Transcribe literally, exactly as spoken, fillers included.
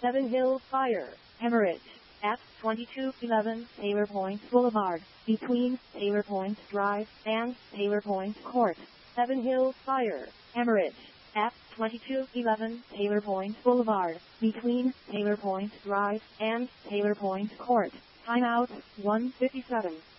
Seven Hills Fire, Hemorrhage, at twenty-two eleven Taylor Point Boulevard, between Taylor Point Drive and Taylor Point Court. Seven Hills Fire, Hemorrhage, at twenty-two eleven Taylor Point Boulevard, between Taylor Point Drive and Taylor Point Court. Timeout, one fifty-seven.